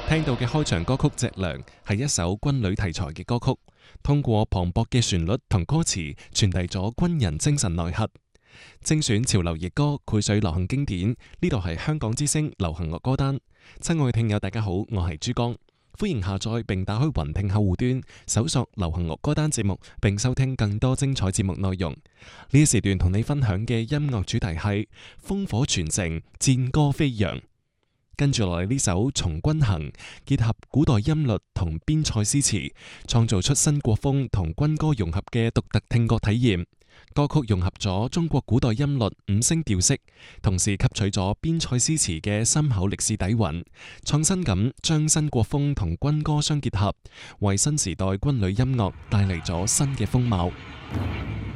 聽到嘅開場歌曲《脊梁》係一首軍旅題材嘅歌曲，通過磅礴嘅旋律同歌詞傳遞咗軍人精神內核。精選潮流熱歌，膾萃流行經典。呢度係香港之聲流行樂歌單。親愛嘅聽友，大家好，我係珠江，歡迎下載並打開雲聽客戶端，搜索流行樂歌單節目，並收聽更多精彩節目內容。呢一時段同你分享嘅音樂主題係烽火傳承，戰歌飛揚。跟住落嚟呢首《從軍行》，結合古代音律同邊塞詩詞，創造出新國風同軍歌融合嘅獨特聽覺體驗。歌曲融合咗中國古代音律五聲調式，同時吸取咗邊塞詩詞嘅深厚歷史底蘊，創新咁將新國風同軍歌相結合，為新時代軍旅音樂帶嚟咗新嘅風貌。